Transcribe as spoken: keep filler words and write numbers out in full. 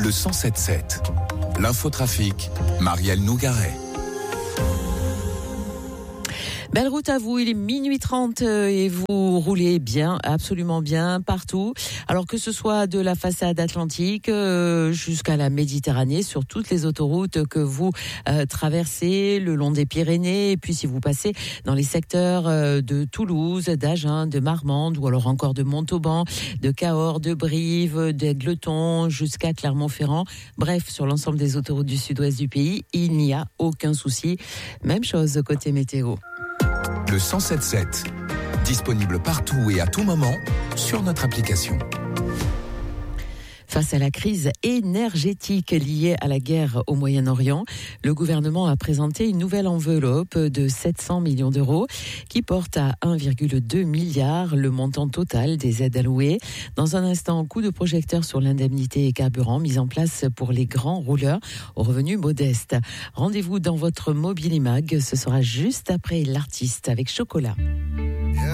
le cent sept sept. L'infotrafic, Marielle Nougaret. Belle route à vous, il est minuit trente et vous roulez bien, absolument bien, partout. Alors que ce soit de la façade atlantique euh, jusqu'à la Méditerranée, sur toutes les autoroutes que vous euh, traversez, le long des Pyrénées, et puis si vous passez dans les secteurs euh, de Toulouse, d'Agen, de Marmande, ou alors encore de Montauban, de Cahors, de Brive, d'Aigleton, jusqu'à Clermont-Ferrand. Bref, sur l'ensemble des autoroutes du sud-ouest du pays, il n'y a aucun souci. Même chose côté météo. Le cent sept sept, disponible partout et à tout moment sur notre application. Face à la crise énergétique liée à la guerre au Moyen-Orient, le gouvernement a présenté une nouvelle enveloppe de sept cents millions d'euros qui porte à un virgule deux milliard le montant total des aides allouées. Dans un instant, coup de projecteur sur l'indemnité et carburant mise en place pour les grands rouleurs aux revenus modestes. Rendez-vous dans votre Mobilimag, ce sera juste après l'artiste avec Chocolat.